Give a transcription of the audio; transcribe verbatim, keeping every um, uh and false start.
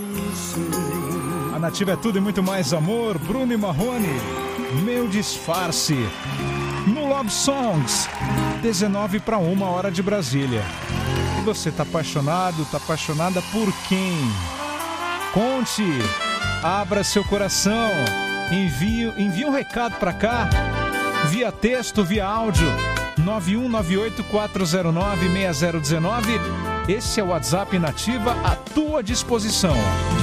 A Nativa é tudo e muito mais amor. Bruno e Marrone, Meu Disfarce. No Love Songs, dezenove para uma hora de Brasília. E você tá apaixonado, tá apaixonada por quem? Conte, abra seu coração, envie, envie um recado para cá, via texto, via áudio, nove um nove oito quatro zero nove seis zero um nove. Esse é o WhatsApp Nativa à tua disposição.